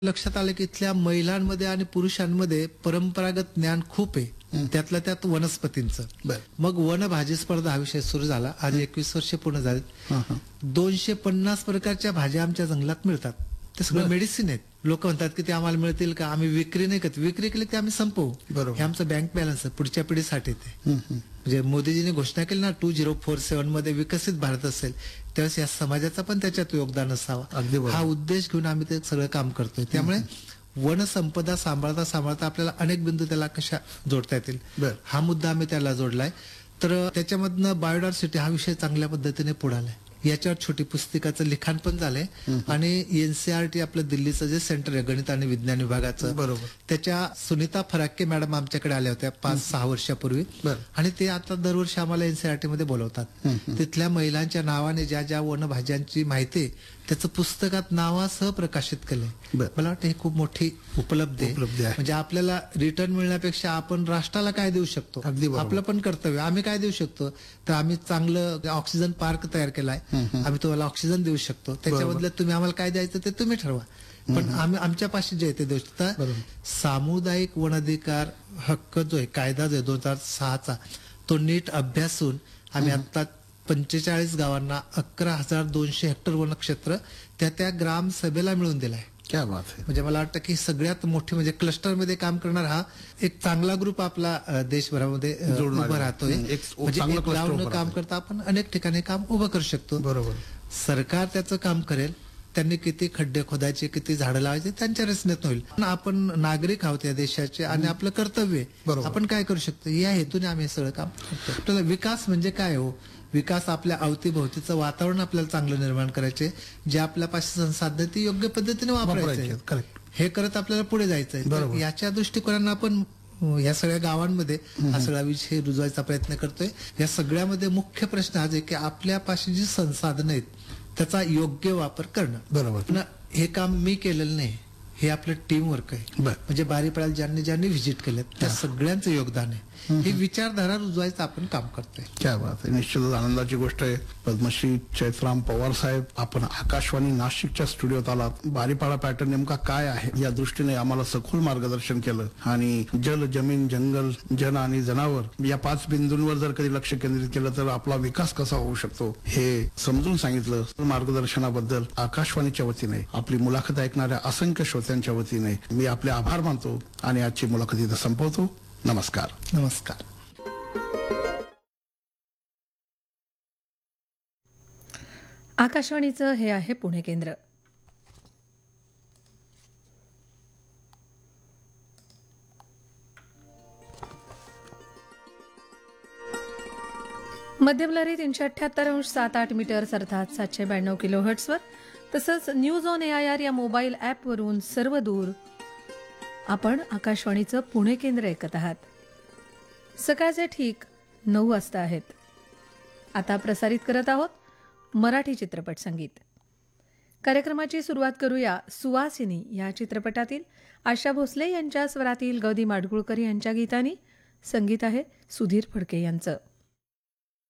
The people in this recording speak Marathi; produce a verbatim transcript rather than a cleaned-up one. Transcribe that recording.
लक्षात आलं की इथल्या महिलांमध्ये आणि पुरुषांमध्ये परंपरागत ज्ञान खूप आहे, त्यातल्या त्यात वनस्पतींचं. बर मग वनभाजी स्पर्धा हा विषय सुरू झाला. आज एकवीस वर्षे पूर्ण झालीत. हां हां दोनशे पन्नास प्रकारच्या भाज्या आमच्या जंगलात मिळतात. ते सगळं बर. मेडिसिन आहेत. लोक म्हणतात की ते आम्हाला मिळतील का, आम्ही विक्री नाही करत. विक्री केली की आम्ही संपवू. बरोबर. हे आमचं बँक बॅलन्स आहे पुढच्या पिढीसाठी. ते हं, हं. म्हणजे मोदीजींनी घोषणा केली ना, टू झिरो फोर सेव्हन मध्ये विकसित भारत असेल त्यावेळेस या समाजाचा पण त्याच्यात योगदान असावं, अगदी बरोबर. हा उद्देश घेऊन आम्ही ते सगळं काम करतोय. त्यामुळे वनसंपदा सांभाळता सांभाळता आपल्याला अनेक बिंदू त्याला कशा जोडता येतील, बर. हा मुद्दा आम्ही त्याला जोडलाय. तर त्याच्यामधनं बायोडायव्हर्सिटी हा विषय चांगल्या पद्धतीने पुढे आलाय. याच्यावर छोटी पुस्तिकाचं लिखाण पण झालंय. आणि एनसीआरटी आपलं दिल्लीचं जे सेंटर आहे गणित आणि विज्ञान विभागाचं, बरोबर. त्याच्या सुनीता फराक्के मॅडम आमच्याकडे आल्या होत्या पाच सहा वर्षापूर्वी. बर. आणि ते आता दरवर्षी आम्हाला एनसीआरटी मध्ये बोलवतात. तिथल्या महिलांच्या नावाने ज्या ज्या वनभाज्यांची माहिती आहे त्याचं पुस्तकात नावासह प्रकाशित केलंय. बर. मला वाटतं ही खूप मोठी उपलब्धी आहे. उपलब्धी आहे. म्हणजे आपल्याला रिटर्न मिळण्यापेक्षा आपण राष्ट्राला काय देऊ शकतो, अगदी बरोबर. आपलं पण कर्तव्य. आम्ही काय देऊ शकतो, तर आम्ही चांगलं ऑक्सिजन पार्क तयार केलाय. आम्ही तुम्हाला ऑक्सिजन देऊ शकतो, त्याच्या बदल्यात तुम्ही आम्हाला काय द्यायचं ते तुम्ही ठरवा. पण आम्ही आमच्या पाशी जे आहे ते देऊ शकतो. बरोबर. सामुदायिक वनाधिकार हक्क जो आहे, कायदा जो आहे दोन हजार सहाचा, तो नीट अभ्यासून आम्ही आता पंचेचाळीस गावांना अकरा हजार दोनशे हेक्टर वनक्षेत्र त्या त्या ग्राम सभेला मिळून दिलाय. क्या बात आहे. म्हणजे मला वाटतं की सगळ्यात मोठी म्हणजे क्लस्टर मध्ये काम करणार हा एक चांगला ग्रुप आपला अ, देशभरामध्ये अ, जोडणारा. उभा राहतोय. हं, एक म्हणजे चांगलं एक cluster गावनं उभं काम राहतंय. करता आपण अनेक ठिकाणी काम उभं करू शकतो. बरोबर. सरकार त्याचं काम करेल. त्यांनी किती खड्डे खोदायचे, किती झाडं लावायचे त्यांच्या रचनेत होईल. पण आपण नागरिक आहोत या देशाचे आणि आपलं कर्तव्य आहे. बरोबर. आपण काय करू शकतो या हेतूने आम्ही हे सगळं काम करतो. आपल्याला विकास म्हणजे काय हो, विकास आपल्या अवतीभोवतीचं वातावरण आपल्याला चांगलं निर्माण करायचे, जे आपल्यापाशी संसाधन ती योग्य पद्धतीने वापरायचे. वापरायचे. करेक्ट. हे करत आपल्याला पुढे जायचंय. बरोबर. तर याच्या दृष्टिकोनानं आपण अ, या सगळ्या गावांमध्ये हा सगळा विषय रुजवायचा प्रयत्न करतोय. या सगळ्यामध्ये मुख्य प्रश्न आज आहे की आपल्यापाशी जी संसाधनं आहेत त्याचा योग्य वापर करणं. बरोबर. पण हे काम मी केलेलं नाही, हे आपलं टीम वर्क आहे. बर. म्हणजे बारीपाड्याला ज्यांनी ज्यांनी व्हिजिट केलं त्या सगळ्यांचं योगदान आहे. ही विचारधारा रुजवायचं आपण काम करतोय. क्या बात आहे. निश्चितच आनंदाची गोष्ट आहे. पद्मश्री चैत्राम पवार साहेब, आपण आकाशवाणी नाशिकच्या स्टुडिओत आलात. बारीपाडा पॅटर्न नेमका काय आहे या दृष्टीने आम्हाला सखोल मार्गदर्शन केलं. आणि जल, जमीन, जंगल, जन आणि जनावर या पाच बिंदूंवर जर कधी लक्ष केंद्रित केलं तर आपला विकास कसा होऊ शकतो हे समजून सांगितलं. मार्गदर्शनाबद्दल आकाशवाणीच्या वतीने, आपली मुलाखत ऐकणाऱ्या असंख्य श्रोत्यांच्या वतीने मी आपले आभार मानतो आणि आजची मुलाखत इथं संपवतो. नमस्कार. नमस्कार. आकाशवाणीचं हे आहे पुणे केंद्र. मध्यमलहरी तीनशे अठ्ठ्याहत्तर अंश सात आठ मीटर्स अर्थात सातशे ब्याण्णव किलो हर्ट्सवर, तसंच news on A I R या मोबाईल ॲपवरून सर्व दूर आपण आकाशवाणीचं पुणे केंद्र ऐकत आहात. सकाळचे ठीक नऊ वाजता आहेत. आता प्रसारित करत आहोत मराठी चित्रपट संगीत. कार्यक्रमाची सुरुवात करूया सुवासिनी या चित्रपटातील आशा भोसले यांच्या स्वरातील गौदी माडगुळकर यांच्या गीतानी. संगीत आहे सुधीर फडके यांचं.